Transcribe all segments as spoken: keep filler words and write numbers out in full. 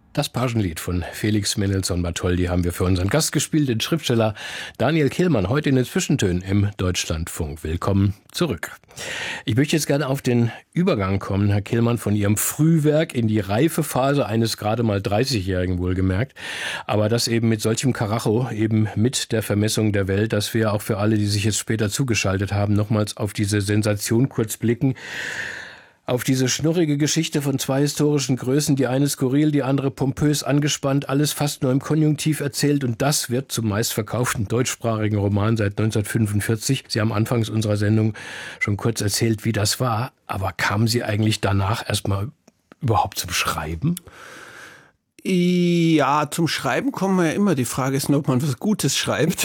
Das Pagenlied von Felix Mendelssohn-Bartholdy haben wir für unseren Gast gespielt, den Schriftsteller Daniel Kehlmann, heute in den Zwischentönen im Deutschlandfunk. Willkommen zurück. Ich möchte jetzt gerne auf den Übergang kommen, Herr Kehlmann, von Ihrem Frühwerk in die reife Phase eines gerade mal dreißigjährigen wohlgemerkt. Aber das eben mit solchem Karacho, eben mit der Vermessung der Welt, dass wir auch für alle, die sich jetzt später zugeschaltet haben, nochmals auf diese Sensation kurz blicken. Auf diese schnurrige Geschichte von zwei historischen Größen, die eine skurril, die andere pompös angespannt, alles fast nur im Konjunktiv erzählt, und das wird zum meistverkauften deutschsprachigen Roman seit neunzehnhundertfünfundvierzig. Sie haben anfangs unserer Sendung schon kurz erzählt, wie das war, aber kamen Sie eigentlich danach erstmal überhaupt zum Schreiben? Ja, zum Schreiben kommen wir ja immer. Die Frage ist nur, ob man was Gutes schreibt.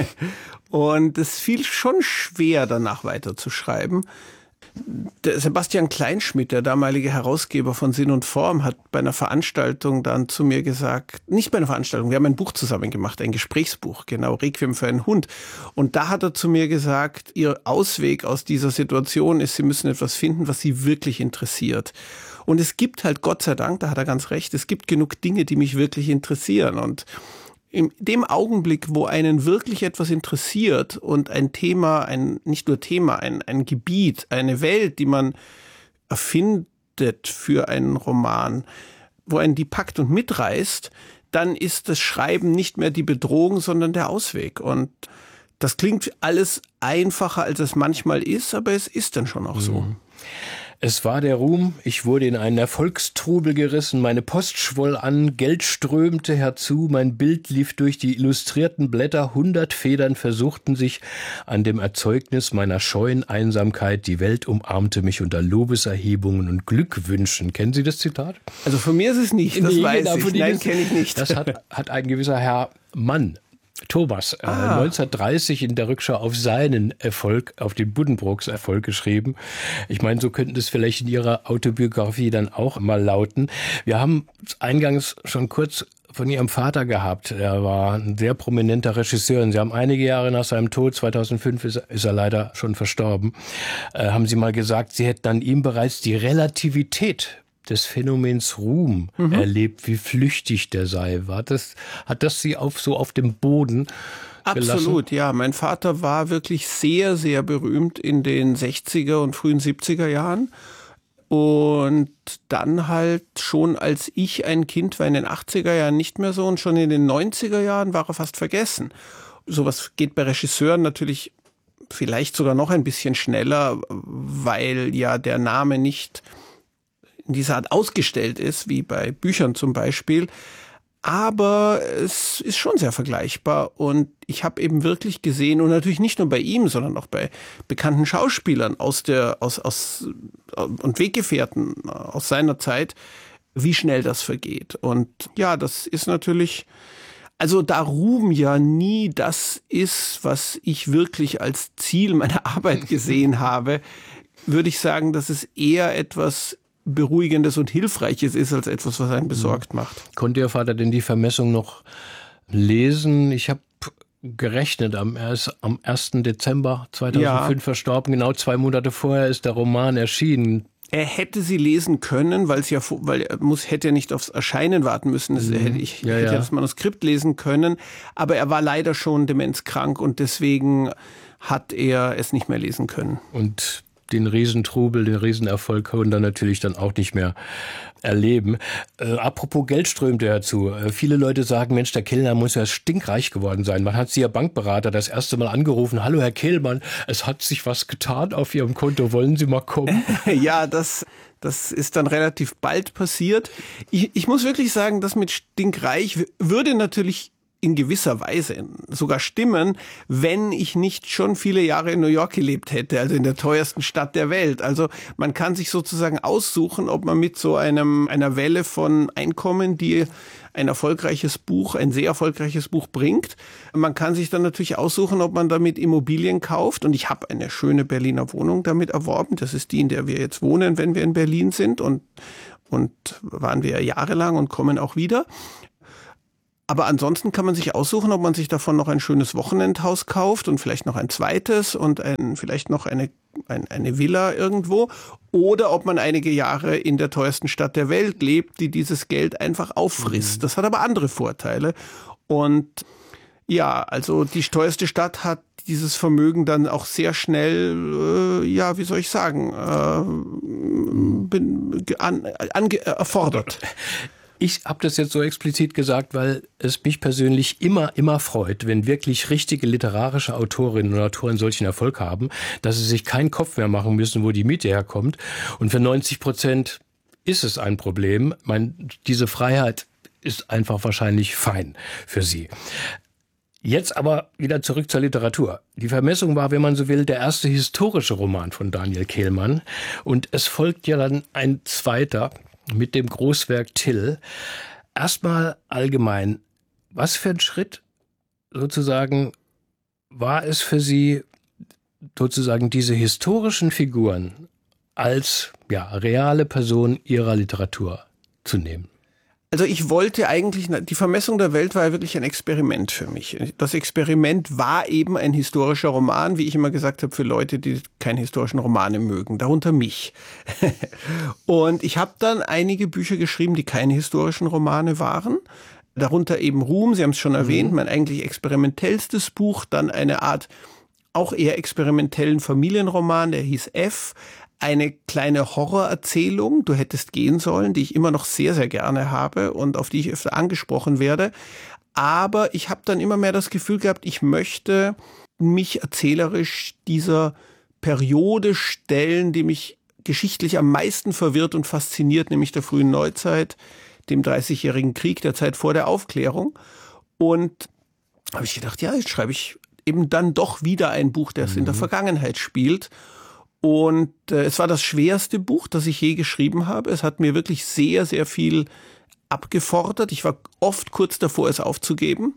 Und es fiel schon schwer, danach weiter zu schreiben. Der Sebastian Kleinschmidt, der damalige Herausgeber von Sinn und Form, hat bei einer Veranstaltung dann zu mir gesagt, nicht bei einer Veranstaltung, wir haben ein Buch zusammen gemacht, ein Gesprächsbuch, genau, Requiem für einen Hund. Und da hat er zu mir gesagt, Ihr Ausweg aus dieser Situation ist, Sie müssen etwas finden, was Sie wirklich interessiert. Und es gibt halt, Gott sei Dank, da hat er ganz recht, es gibt genug Dinge, die mich wirklich interessieren. Und in dem Augenblick, wo einen wirklich etwas interessiert und ein Thema, ein nicht nur Thema, ein, ein Gebiet, eine Welt, die man erfindet für einen Roman, wo einen die packt und mitreißt, dann ist das Schreiben nicht mehr die Bedrohung, sondern der Ausweg. Und das klingt alles einfacher, als es manchmal ist, aber es ist dann schon auch so. Es war der Ruhm, ich wurde in einen Erfolgstrubel gerissen, meine Post schwoll an, Geld strömte herzu, mein Bild lief durch die illustrierten Blätter, hundert Federn versuchten sich an dem Erzeugnis meiner scheuen Einsamkeit, die Welt umarmte mich unter Lobeserhebungen und Glückwünschen. Kennen Sie das Zitat? Also von mir ist es nicht, das nee, weiß genau, ich, nein, kenne ich nicht. Das hat, hat ein gewisser Herr Mann, Thomas, äh, ah. neunzehnhundertdreißig in der Rückschau auf seinen Erfolg, auf den Buddenbrooks Erfolg geschrieben. Ich meine, so könnten es vielleicht in Ihrer Autobiografie dann auch mal lauten. Wir haben eingangs schon kurz von Ihrem Vater gehabt. Er war ein sehr prominenter Regisseur. Und Sie haben einige Jahre nach seinem Tod, zweitausendfünf ist, ist er leider schon verstorben, äh, haben Sie mal gesagt, Sie hätten an ihm bereits die Relativität des Phänomens Ruhm mhm. erlebt, wie flüchtig der sei. War das, hat das Sie auf, so auf dem Boden gelassen? Absolut, ja. Mein Vater war wirklich sehr, sehr berühmt in den sechziger und frühen siebziger Jahren. Und dann halt schon als ich ein Kind war in den achtziger Jahren nicht mehr so, und schon in den neunziger Jahren war er fast vergessen. Sowas geht bei Regisseuren natürlich vielleicht sogar noch ein bisschen schneller, weil ja der Name nicht in dieser Art ausgestellt ist, wie bei Büchern zum Beispiel. Aber es ist schon sehr vergleichbar, und ich habe eben wirklich gesehen, und natürlich nicht nur bei ihm, sondern auch bei bekannten Schauspielern aus der aus aus und Weggefährten aus seiner Zeit, wie schnell das vergeht. Und ja, das ist natürlich, also da Ruhm ja nie das ist, was ich wirklich als Ziel meiner Arbeit gesehen habe, würde ich sagen, dass es eher etwas Beruhigendes und Hilfreiches ist, als etwas, was einen besorgt macht. Konnte Ihr Vater denn die Vermessung noch lesen? Ich habe gerechnet, am, am ersten Dezember zweitausendfünf ja. verstorben, genau zwei Monate vorher ist der Roman erschienen. Er hätte sie lesen können, weil es ja, weil er muss, hätte ja nicht aufs Erscheinen warten müssen. Das, mhm. hätte ich ja, hätte ja. das Manuskript lesen können, aber er war leider schon demenzkrank, und deswegen hat er es nicht mehr lesen können. Und den Riesentrubel, den Riesenerfolg können dann natürlich dann auch nicht mehr erleben. Äh, apropos Geld strömte herzu. Äh, viele Leute sagen, Mensch, der Kellner muss ja stinkreich geworden sein. Man hat Sie, Ihr Bankberater, das erste Mal angerufen. Hallo, Herr Kehlmann, es hat sich was getan auf Ihrem Konto. Wollen Sie mal kommen? Ja, das, das ist dann relativ bald passiert. Ich, ich muss wirklich sagen, das mit stinkreich würde natürlich in gewisser Weise sogar stimmen, wenn ich nicht schon viele Jahre in New York gelebt hätte, also in der teuersten Stadt der Welt. Also man kann sich sozusagen aussuchen, ob man mit so einem einer Welle von Einkommen, die ein erfolgreiches Buch, ein sehr erfolgreiches Buch bringt. Man kann sich dann natürlich aussuchen, ob man damit Immobilien kauft. Und ich habe eine schöne Berliner Wohnung damit erworben. Das ist die, in der wir jetzt wohnen, wenn wir in Berlin sind. Und, und waren wir jahrelang und kommen auch wieder. Aber ansonsten kann man sich aussuchen, ob man sich davon noch ein schönes Wochenendhaus kauft und vielleicht noch ein zweites und ein, vielleicht noch eine, ein, eine Villa irgendwo. Oder ob man einige Jahre in der teuersten Stadt der Welt lebt, die dieses Geld einfach auffrisst. Mhm. Das hat aber andere Vorteile. Und ja, also die teuerste Stadt hat dieses Vermögen dann auch sehr schnell, äh, ja, wie soll ich sagen, äh, bin, an, an, erfordert. Ich habe das jetzt so explizit gesagt, weil es mich persönlich immer, immer freut, wenn wirklich richtige literarische Autorinnen und Autoren solchen Erfolg haben, dass sie sich keinen Kopf mehr machen müssen, wo die Miete herkommt. Und für neunzig Prozent ist es ein Problem. Ich meine, diese Freiheit ist einfach wahrscheinlich fein für sie. Jetzt aber wieder zurück zur Literatur. Die Vermessung war, wenn man so will, der erste historische Roman von Daniel Kehlmann. Und es folgt ja dann ein zweiter mit dem Großwerk Till. Erstmal allgemein, was für ein Schritt sozusagen war es für Sie, sozusagen diese historischen Figuren als ja, reale Person Ihrer Literatur zu nehmen? Also ich wollte eigentlich, die Vermessung der Welt war ja wirklich ein Experiment für mich. Das Experiment war eben ein historischer Roman, wie ich immer gesagt habe, für Leute, die keine historischen Romane mögen, darunter mich. Und ich habe dann einige Bücher geschrieben, die keine historischen Romane waren. Darunter eben Ruhm, Sie haben es schon erwähnt, mhm. mein eigentlich experimentellstes Buch, dann eine Art auch eher experimentellen Familienroman, der hieß F. Eine kleine Horrorerzählung, Du hättest gehen sollen, die ich immer noch sehr, sehr gerne habe und auf die ich öfter angesprochen werde. Aber ich habe dann immer mehr das Gefühl gehabt, ich möchte mich erzählerisch dieser Periode stellen, die mich geschichtlich am meisten verwirrt und fasziniert, nämlich der frühen Neuzeit, dem Dreißigjährigen Krieg, der Zeit vor der Aufklärung. Und habe ich gedacht, ja, jetzt schreibe ich eben dann doch wieder ein Buch, das mhm. in der Vergangenheit spielt. Und äh, es war das schwerste Buch, das ich je geschrieben habe. Es hat mir wirklich sehr, sehr viel abgefordert. Ich war oft kurz davor, es aufzugeben.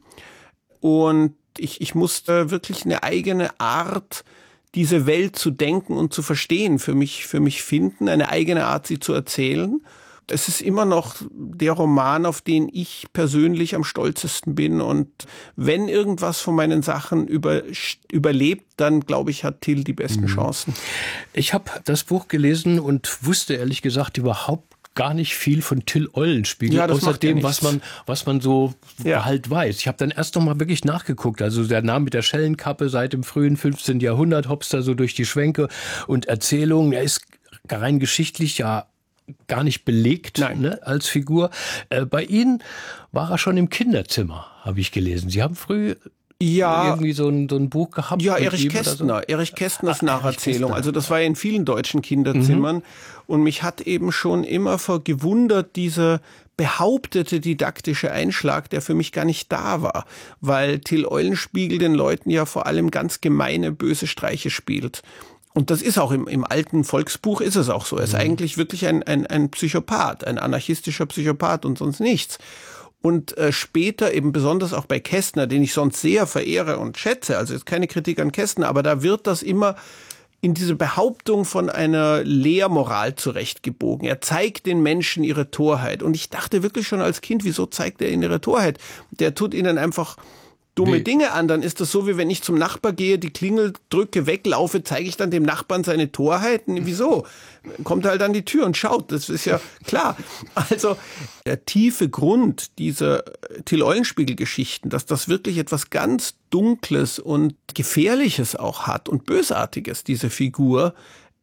Und ich, ich musste wirklich eine eigene Art, diese Welt zu denken und zu verstehen, für mich, für mich finden, eine eigene Art, sie zu erzählen. Es ist immer noch der Roman, auf den ich persönlich am stolzesten bin. Und wenn irgendwas von meinen Sachen über, überlebt, dann glaube ich, hat Till die besten Chancen. Ich habe das Buch gelesen und wusste ehrlich gesagt überhaupt gar nicht viel von Till Eulenspiegel, ja, außer dem, ja was man, was man so ja. halt weiß. Ich habe dann erst noch mal wirklich nachgeguckt. Also der Name mit der Schellenkappe seit dem frühen fünfzehnten Jahrhundert, hopst da so durch die Schwänke und Erzählungen. Er ist rein geschichtlich ja gar nicht belegt, ne, als Figur. Äh, bei Ihnen war er schon im Kinderzimmer, habe ich gelesen. Sie haben früh ja irgendwie so ein, so ein Buch gehabt. Ja, Erich Kästner. So? Erich Kästners Ach, Nacherzählung. Kästner. Also das war ja in vielen deutschen Kinderzimmern. Mhm. Und mich hat eben schon immer gewundert, dieser behauptete didaktische Einschlag, der für mich gar nicht da war. Weil Till Eulenspiegel den Leuten ja vor allem ganz gemeine, böse Streiche spielt. Und das ist auch im, im alten Volksbuch ist es auch so. Er ist mhm. eigentlich wirklich ein, ein, ein Psychopath, ein anarchistischer Psychopath und sonst nichts. Und äh, später eben besonders auch bei Kästner, den ich sonst sehr verehre und schätze, also jetzt keine Kritik an Kästner, aber da wird das immer in diese Behauptung von einer Lehrmoral zurechtgebogen. Er zeigt den Menschen ihre Torheit. Und ich dachte wirklich schon als Kind, wieso zeigt er ihnen ihre Torheit? Der tut ihnen einfach dumme Wie? Dinge an, dann ist das so, wie wenn ich zum Nachbar gehe, die Klingel drücke, weglaufe, zeige ich dann dem Nachbarn seine Torheiten. Wieso? Kommt halt an die Tür und schaut, das ist ja klar. Also der tiefe Grund dieser Till Eulenspiegel-Geschichten, dass das wirklich etwas ganz Dunkles und Gefährliches auch hat und Bösartiges, diese Figur,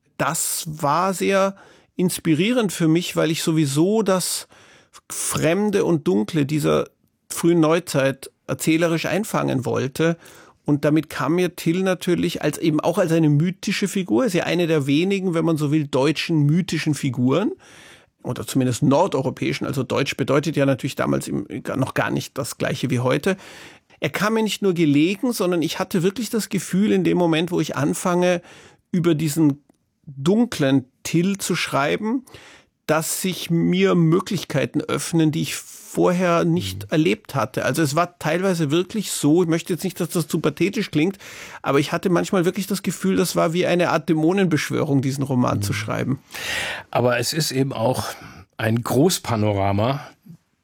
das war sehr inspirierend für mich, weil ich sowieso das Fremde und Dunkle dieser frühen Neuzeit erzählerisch einfangen wollte. Und damit kam mir Till natürlich als eben auch als eine mythische Figur, ist ja eine der wenigen, wenn man so will, deutschen mythischen Figuren. Oder zumindest nordeuropäischen, also Deutsch bedeutet ja natürlich damals noch gar nicht das Gleiche wie heute. Er kam mir nicht nur gelegen, sondern ich hatte wirklich das Gefühl in dem Moment, wo ich anfange, über diesen dunklen Till zu schreiben, dass sich mir Möglichkeiten öffnen, die ich vorher nicht mhm. erlebt hatte. Also es war teilweise wirklich so, ich möchte jetzt nicht, dass das zu pathetisch klingt, aber ich hatte manchmal wirklich das Gefühl, das war wie eine Art Dämonenbeschwörung, diesen Roman mhm. zu schreiben. Aber es ist eben auch ein Großpanorama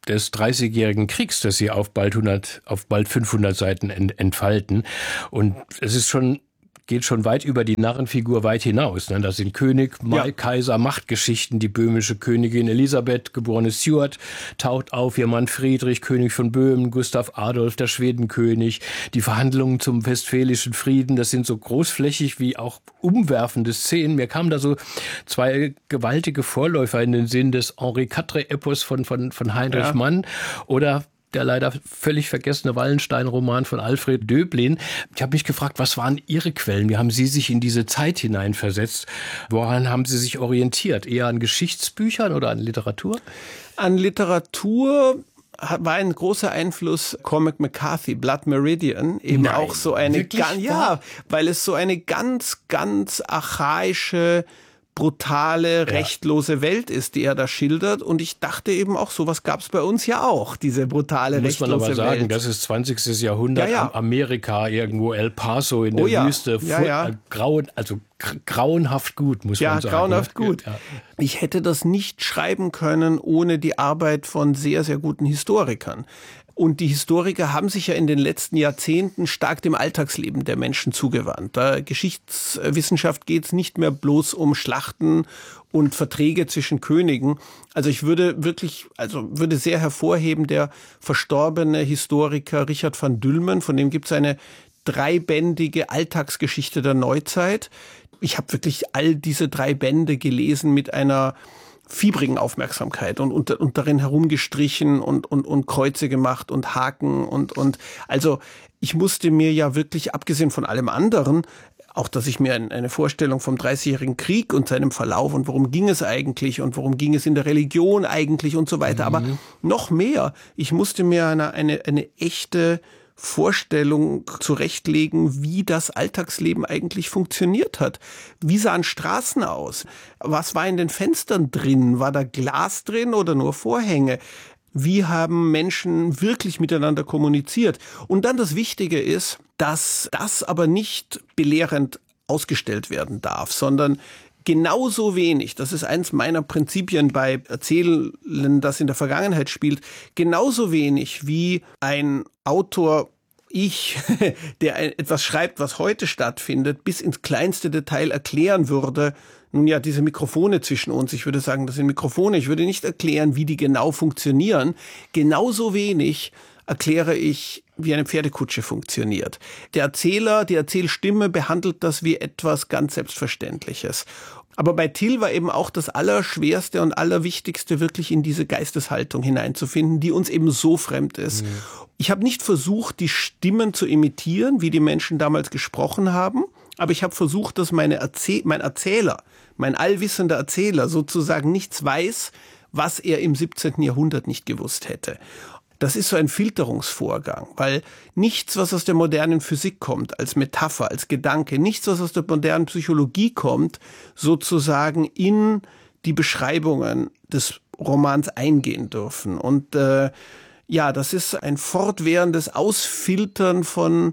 des Dreißigjährigen Kriegs, das Sie auf bald hundert, auf bald fünfhundert Seiten entfalten. Und es ist schon geht schon weit über die Narrenfigur weit hinaus. Das sind König, Mai, ja. Kaiser, Machtgeschichten. Die böhmische Königin Elisabeth, geborene Stuart, taucht auf. Ihr Mann Friedrich, König von Böhmen, Gustav Adolf, der Schwedenkönig. Die Verhandlungen zum Westfälischen Frieden, das sind so großflächig wie auch umwerfende Szenen. Mir kamen da so zwei gewaltige Vorläufer in den Sinn des Henri-Quatre-Epos von, von, von Heinrich ja. Mann oder der leider völlig vergessene Wallenstein-Roman von Alfred Döblin. Ich habe mich gefragt, was waren Ihre Quellen? Wie haben Sie sich in diese Zeit hineinversetzt? Woran haben Sie sich orientiert? Eher an Geschichtsbüchern oder an Literatur? An Literatur war ein großer Einfluss Cormac McCarthy, Blood Meridian, eben Nein, auch so eine ganz, ja, weil es so eine ganz, ganz archaische, brutale, ja. rechtlose Welt ist, die er da schildert. Und ich dachte eben auch, sowas gab es bei uns ja auch, diese brutale, Muss rechtlose Welt. Muss man aber sagen, Welt. das ist zwanzigstes Jahrhundert, ja, ja. Amerika, irgendwo El Paso in der oh, ja. Wüste. Ja, ja. Grauen, also grauenhaft gut, muss ja, man sagen. Ja, grauenhaft gut. Ja. Ich hätte das nicht schreiben können ohne die Arbeit von sehr, sehr guten Historikern. Und die Historiker haben sich ja in den letzten Jahrzehnten stark dem Alltagsleben der Menschen zugewandt. Da Geschichtswissenschaft geht es nicht mehr bloß um Schlachten und Verträge zwischen Königen. Also ich würde wirklich, also würde sehr hervorheben, der verstorbene Historiker Richard van Dülmen, von dem gibt es eine dreibändige Alltagsgeschichte der Neuzeit. Ich habe wirklich all diese drei Bände gelesen mit einer fiebrigen Aufmerksamkeit und, und, und darin herumgestrichen und, und, und Kreuze gemacht und Haken und, und also ich musste mir ja wirklich, abgesehen von allem anderen, auch dass ich mir eine Vorstellung vom Dreißigjährigen Krieg und seinem Verlauf und worum ging es eigentlich und worum ging es in der Religion eigentlich und so weiter, mhm. aber noch mehr, ich musste mir eine, eine, eine echte Vorstellung zurechtlegen, wie das Alltagsleben eigentlich funktioniert hat. Wie sahen Straßen aus? Was war in den Fenstern drin? War da Glas drin oder nur Vorhänge? Wie haben Menschen wirklich miteinander kommuniziert? Und dann das Wichtige ist, dass das aber nicht belehrend ausgestellt werden darf, sondern genauso wenig, das ist eins meiner Prinzipien bei Erzählen, das in der Vergangenheit spielt, genauso wenig wie ein Autor, ich, der etwas schreibt, was heute stattfindet, bis ins kleinste Detail erklären würde, nun ja, diese Mikrofone zwischen uns, ich würde sagen, das sind Mikrofone, ich würde nicht erklären, wie die genau funktionieren, genauso wenig erkläre ich, wie eine Pferdekutsche funktioniert. Der Erzähler, die Erzählstimme behandelt das wie etwas ganz Selbstverständliches. Aber bei Till war eben auch das Allerschwerste und Allerwichtigste, wirklich in diese Geisteshaltung hineinzufinden, die uns eben so fremd ist. Mhm. Ich habe nicht versucht, die Stimmen zu imitieren, wie die Menschen damals gesprochen haben, aber ich habe versucht, dass meine Erzäh- mein Erzähler, mein allwissender Erzähler sozusagen nichts weiß, was er im siebzehnten Jahrhundert nicht gewusst hätte. Das ist so ein Filterungsvorgang, weil nichts, was aus der modernen Physik kommt, als Metapher, als Gedanke, nichts, was aus der modernen Psychologie kommt, sozusagen in die Beschreibungen des Romans eingehen dürfen. Und äh, ja, das ist ein fortwährendes Ausfiltern von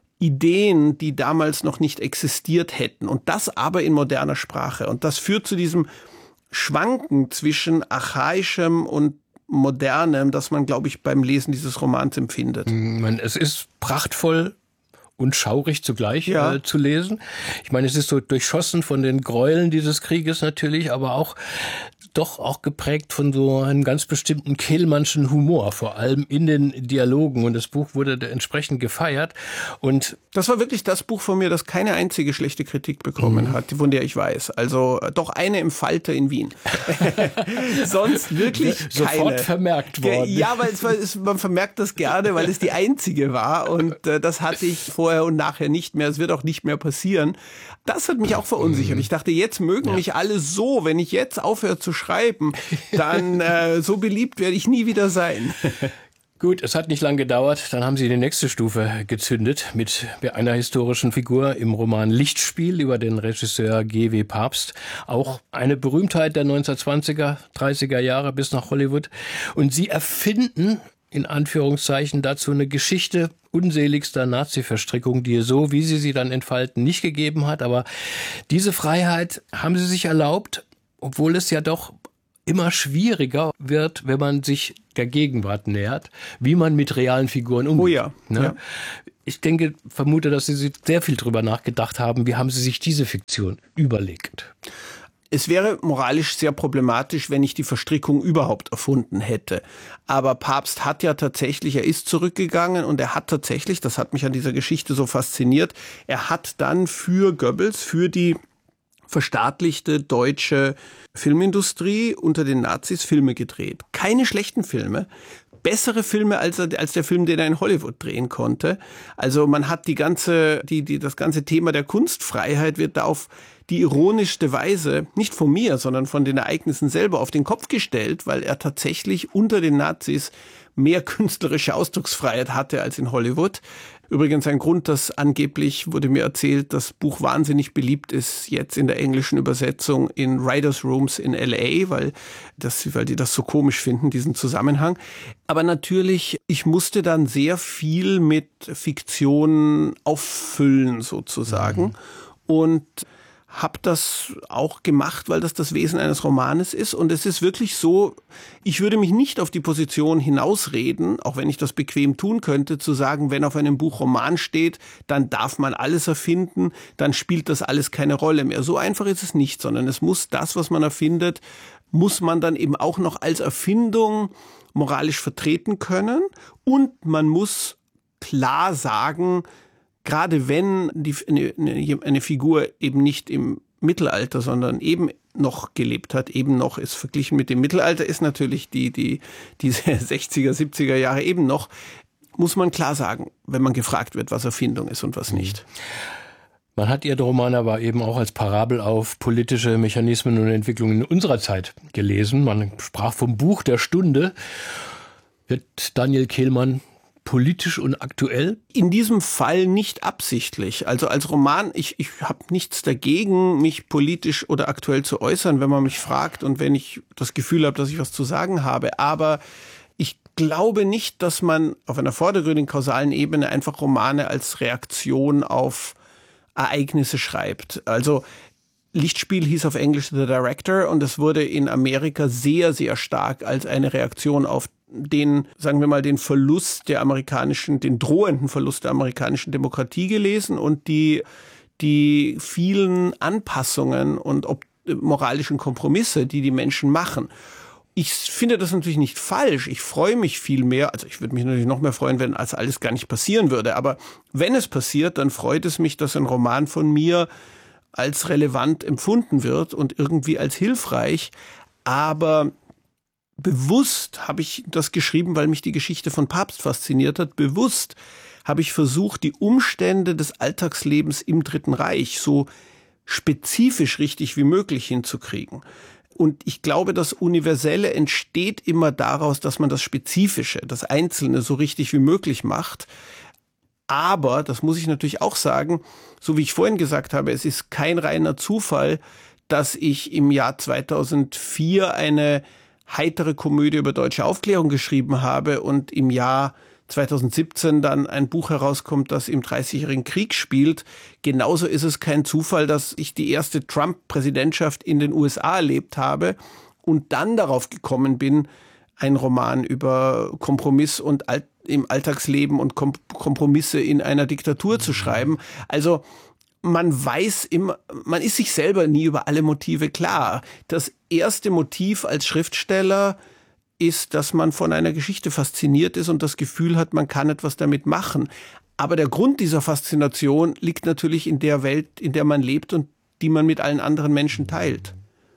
Ideen, die damals noch nicht existiert hätten. Und das aber in moderner Sprache. Und das führt zu diesem Schwanken zwischen archaischem und Modernem, das man, glaube ich, beim Lesen dieses Romans empfindet. Es ist prachtvoll und schaurig zugleich ja. äh, zu lesen. Ich meine, es ist so durchschossen von den Gräueln dieses Krieges natürlich, aber auch doch auch geprägt von so einem ganz bestimmten Kehlmannschen Humor, vor allem in den Dialogen. Und das Buch wurde entsprechend gefeiert. Und das war wirklich das Buch von mir, das keine einzige schlechte Kritik bekommen mhm. hat, von der ich weiß. Also doch eine im Falter in Wien. Sonst wirklich keine. Sofort vermerkt worden. Ja, weil es, weil es, man vermerkt das gerne, weil es die einzige war. Und äh, das hatte ich vorher und nachher nicht mehr. Es wird auch nicht mehr passieren. Das hat mich auch verunsichert. Ich dachte, jetzt mögen ja. mich alle so. Wenn ich jetzt aufhöre zu schreiben, dann äh, so beliebt werde ich nie wieder sein. Gut, es hat nicht lange gedauert. Dann haben Sie die nächste Stufe gezündet mit einer historischen Figur im Roman Lichtspiel über den Regisseur G W Papst. Auch eine Berühmtheit der neunzehnhundertzwanziger, dreißiger Jahre bis nach Hollywood. Und Sie erfinden in Anführungszeichen dazu eine Geschichte unseligster Nazi-Verstrickung, die es so, wie Sie sie dann entfalten, nicht gegeben hat. Aber diese Freiheit haben Sie sich erlaubt, obwohl es ja doch immer schwieriger wird, wenn man sich der Gegenwart nähert, wie man mit realen Figuren umgeht. Oh ja, ne? ja. Es wäre moralisch sehr problematisch, wenn ich die Verstrickung überhaupt erfunden hätte. Aber Pabst hat ja tatsächlich, er ist zurückgegangen und er hat tatsächlich, das hat mich an dieser Geschichte so fasziniert, er hat dann für Goebbels, für die verstaatlichte deutsche Filmindustrie unter den Nazis Filme gedreht. Keine schlechten Filme. Bessere Filme als, als der Film, den er in Hollywood drehen konnte. Also man hat die ganze, die, die, das ganze Thema der Kunstfreiheit wird da auf die ironischste Weise, nicht von mir, sondern von den Ereignissen selber auf den Kopf gestellt, weil er tatsächlich unter den Nazis mehr künstlerische Ausdrucksfreiheit hatte als in Hollywood. Übrigens ein Grund, dass angeblich, wurde mir erzählt, das Buch wahnsinnig beliebt ist jetzt in der englischen Übersetzung in Writers' Rooms in L A, weil, das, weil die das so komisch finden, diesen Zusammenhang. Aber natürlich, ich musste dann sehr viel mit Fiktion auffüllen sozusagen. Mhm. Und habe das auch gemacht, weil das das Wesen eines Romanes ist. Und es ist wirklich so, ich würde mich nicht auf die Position hinausreden, auch wenn ich das bequem tun könnte, zu sagen, wenn auf einem Buch Roman steht, dann darf man alles erfinden, dann spielt das alles keine Rolle mehr. So einfach ist es nicht, sondern es muss das, was man erfindet, muss man dann eben auch noch als Erfindung moralisch vertreten können. Und man muss klar sagen, gerade wenn die, eine, eine Figur eben nicht im Mittelalter, sondern eben noch gelebt hat, eben noch ist verglichen mit dem Mittelalter, ist natürlich die, die, diese sechziger, siebziger Jahre eben noch, muss man klar sagen, wenn man gefragt wird, was Erfindung ist und was nicht. Man hat Ihren Roman aber eben auch als Parabel auf politische Mechanismen und Entwicklungen in unserer Zeit gelesen. Man sprach vom Buch der Stunde. Wird Daniel Kehlmann politisch und aktuell? In diesem Fall nicht absichtlich. Also als Roman, ich, ich habe nichts dagegen, mich politisch oder aktuell zu äußern, wenn man mich fragt und wenn ich das Gefühl habe, dass ich was zu sagen habe. Aber ich glaube nicht, dass man auf einer vordergründigen kausalen Ebene einfach Romane als Reaktion auf Ereignisse schreibt. Also Lichtspiel hieß auf Englisch The Director und es wurde in Amerika sehr, sehr stark als eine Reaktion auf den, sagen wir mal, den Verlust der amerikanischen, den drohenden Verlust der amerikanischen Demokratie gelesen und die, die vielen Anpassungen und ob, moralischen Kompromisse, die die Menschen machen. Ich finde das natürlich nicht falsch. Ich freue mich viel mehr. Also ich würde mich natürlich noch mehr freuen, wenn das alles gar nicht passieren würde. Aber wenn es passiert, dann freut es mich, dass ein Roman von mir als relevant empfunden wird und irgendwie als hilfreich. Aber bewusst habe ich das geschrieben, weil mich die Geschichte von Pabst fasziniert hat. Bewusst habe ich versucht, die Umstände des Alltagslebens im Dritten Reich so spezifisch richtig wie möglich hinzukriegen. Und ich glaube, das Universelle entsteht immer daraus, dass man das Spezifische, das Einzelne so richtig wie möglich macht. Aber, das muss ich natürlich auch sagen, so wie ich vorhin gesagt habe, es ist kein reiner Zufall, dass ich im Jahr zweitausendvier eine heitere Komödie über deutsche Aufklärung geschrieben habe und im Jahr zweitausendsiebzehn dann ein Buch herauskommt, das im Dreißigjährigen Krieg spielt. Genauso ist es kein Zufall, dass ich die erste Trump-Präsidentschaft in den U S A erlebt habe und dann darauf gekommen bin, einen Roman über Kompromiss und Alt- im Alltagsleben und Kom- Kompromisse in einer Diktatur zu schreiben. Also man weiß immer, man ist sich selber nie über alle Motive klar. Das erste Motiv als Schriftsteller ist, dass man von einer Geschichte fasziniert ist und das Gefühl hat, man kann etwas damit machen. Aber der Grund dieser Faszination liegt natürlich in der Welt, in der man lebt und die man mit allen anderen Menschen teilt.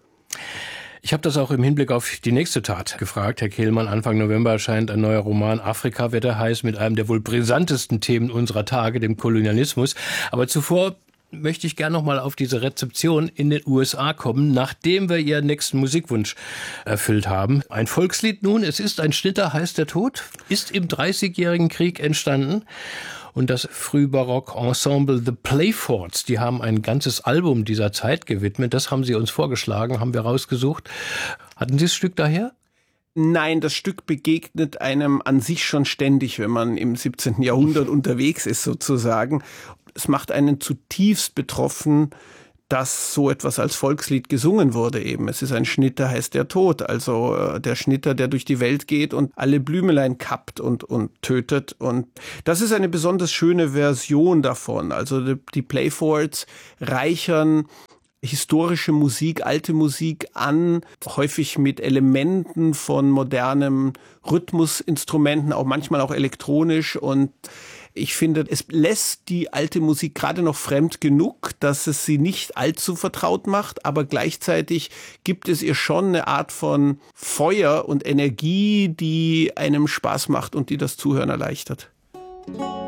Ich habe das auch im Hinblick auf die nächste Tat gefragt. Herr Kehlmann, Anfang November erscheint ein neuer Roman, Afrika wird er heiß, mit einem der wohl brisantesten Themen unserer Tage, dem Kolonialismus. Aber zuvor möchte ich gerne noch mal auf diese Rezeption in den U S A kommen, nachdem wir Ihren nächsten Musikwunsch erfüllt haben. Ein Volkslied nun, es ist ein Schnitter, heißt der Tod, ist im Dreißigjährigen Krieg entstanden. Und das Frühbarock-Ensemble The Playfords, die haben ein ganzes Album dieser Zeit gewidmet. Das haben Sie uns vorgeschlagen, haben wir rausgesucht. Hatten Sie das Stück daher? Nein, das Stück begegnet einem an sich schon ständig, wenn man im siebzehnten Jahrhundert unterwegs ist sozusagen. Es macht einen zutiefst betroffen, dass so etwas als Volkslied gesungen wurde eben. Es ist ein Schnitter, heißt der Tod. Also äh, der Schnitter, der durch die Welt geht und alle Blümelein kappt und, und tötet. Und das ist eine besonders schöne Version davon. Also die, die Playfords reichern historische Musik, alte Musik an, häufig mit Elementen von modernen Rhythmusinstrumenten, auch manchmal auch elektronisch. Und ich finde, es lässt die alte Musik gerade noch fremd genug, dass es sie nicht allzu vertraut macht, aber gleichzeitig gibt es ihr schon eine Art von Feuer und Energie, die einem Spaß macht und die das Zuhören erleichtert.